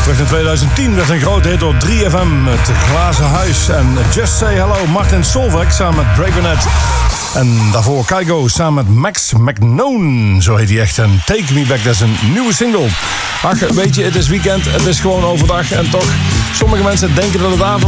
Terug in 2010 werd een grote hit door 3FM, het Glazen Huis. En Just Say Hello, Martin Solveig samen met Bravenet. En daarvoor Kygo samen met Max McKnown, zo heet hij echt. En Take Me Back, dat is een nieuwe single. Ach, weet je, het is weekend, het is gewoon overdag. En toch, sommige mensen denken dat het avond